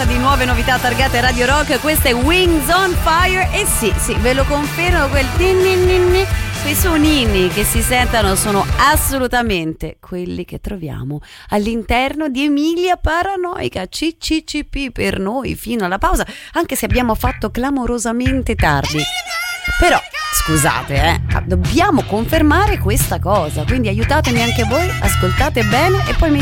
pieno di nuove novità targate Radio Rock. Questa è Wings on Fire e sì, ve lo confermo, quei suonini che si sentono sono assolutamente quelli che troviamo all'interno di Emilia Paranoica, CCCP per noi fino alla pausa, anche se abbiamo fatto clamorosamente tardi. Però scusate, dobbiamo confermare questa cosa, quindi aiutatemi anche voi, ascoltate bene e poi mi